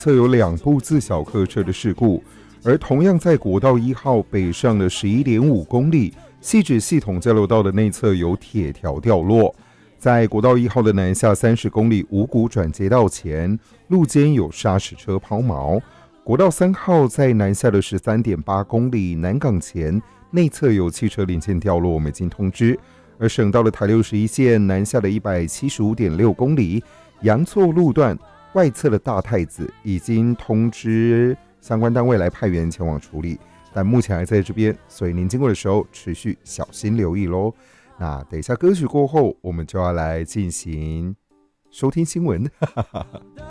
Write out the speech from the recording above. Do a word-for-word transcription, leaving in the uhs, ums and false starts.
侧有两部自小客车的事故，而同样在国道一号北上的 十一点五公里，汐止系统交流道的内侧有铁条掉落。在国道一号的南下三十公里五股转接道前，路肩有砂石车抛锚。国道三号在南下的 十三点八公里南港前，内侧有汽车零件掉落，没经通知。而省道的台六十一线南下的 一百七十五点六公里，阳错路段外侧的大太子已经通知相关单位来派员前往处理，但目前还在这边，所以您经过的时候持续小心留意咯。那等一下歌曲过后，我们就要来进行收听新闻。